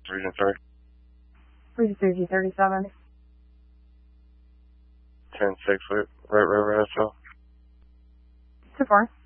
Region 3. Region 3, G37. 10-6, Red River, SL. 2-4.